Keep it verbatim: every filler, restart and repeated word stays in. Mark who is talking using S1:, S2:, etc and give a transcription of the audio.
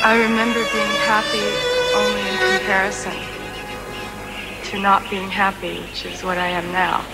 S1: I remember being happy only in comparison to not being happy, which is what I am now.